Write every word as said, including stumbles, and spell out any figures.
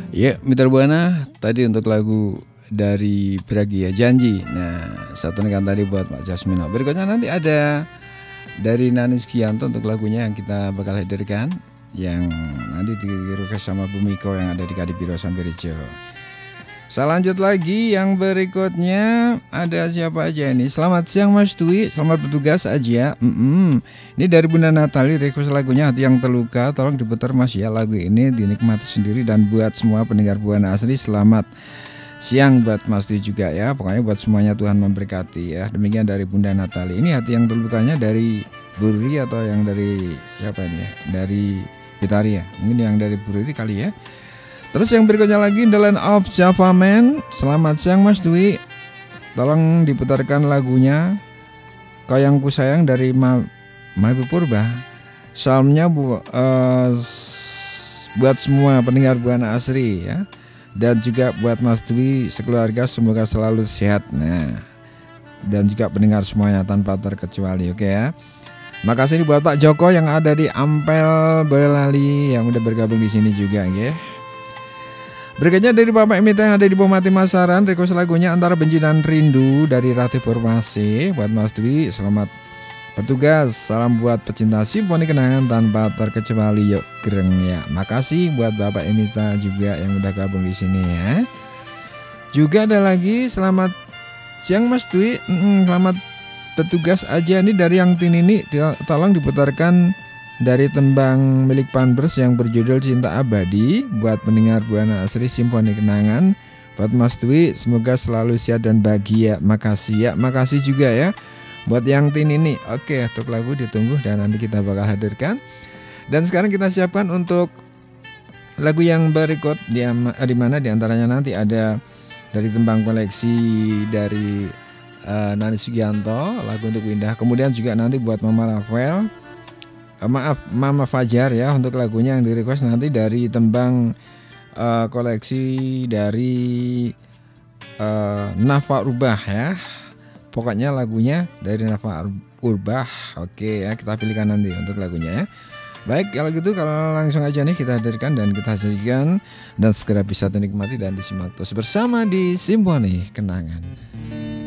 Ya, Mitra Buana tadi untuk lagu dari Bragia Janji. Nah, satu kan tadi buat Pak Jasmine. Berikutnya nanti ada dari Nani Sugianto untuk lagunya yang kita bakal hadirkan, yang nanti di request sama Bumiko yang ada di Kadipiro Sambirejo. Saya lanjut lagi, yang berikutnya ada siapa aja ini? Selamat siang Mas Dwi, selamat bertugas aja. Mm-mm. Ini dari Bunda Natali, request lagunya Hati Yang Terluka. Tolong diputar Mas ya, lagu ini dinikmati sendiri. Dan buat semua pendengar Buana Asri, selamat siang buat Mas Dwi juga ya. Pokoknya buat semuanya Tuhan memberkati ya. Demikian dari Bunda Natali. Ini Hati Yang Terlukanya dari Burri atau yang dari siapa ini ya? Dari Gitaria. Mungkin yang dari Burri kali ya. Terus yang berikutnya lagi The Land of Java Man. Selamat siang Mas Dwi, tolong diputarkan lagunya Kau Yang Ku Sayang dari Ma Maibu Purba. Salamnya bu, uh, buat semua pendengar Buana Asri ya. Dan juga buat Mas Dwi sekeluarga, semoga selalu sehat. Nah, dan juga pendengar semuanya tanpa terkecuali, oke ya. Makasih buat Pak Joko yang ada di Ampel Boyolali yang udah bergabung di sini juga ya. Berikutnya dari Bapak Emita yang ada di Bomati Masaran, request lagunya Antara Benci dan Rindu dari Rati Formasi. Buat Mas Dwi, selamat bertugas. Salam buat pecinta simfoni kenangan tanpa terkecuali, yuk gereng ya. Makasih buat Bapak Emita juga yang udah gabung di sini ya. Juga ada lagi, selamat siang Mas Dwi, mm, selamat bertugas aja nih dari yang Tinini. Tolong diputarkan dari tembang milik Panbers yang berjudul Cinta Abadi buat pendengar Buana Asri Simfoni Kenangan. Buat Mas Dwi, semoga selalu sehat dan bahagia. Makasih ya, makasih juga ya buat yang tin ini. Oke, untuk lagu ditunggu dan nanti kita bakal hadirkan. Dan sekarang kita siapkan untuk lagu yang berikut, di, di mana diantaranya nanti ada dari tembang koleksi dari uh, Nani Sugianto, lagu untuk Windah. Kemudian juga nanti buat Mama Rafael, Uh, maaf Mama Fajar ya, untuk lagunya yang di request nanti dari tembang uh, koleksi dari uh, Nafa Urbah ya. Pokoknya lagunya dari Nafa Urbah. Oke ya, kita pilihkan nanti untuk lagunya ya. Baik, kalau gitu kalau langsung aja nih kita hadirkan dan kita sajikan dan segera bisa dinikmati dan disimak terus bersama di Simfoni Kenangan.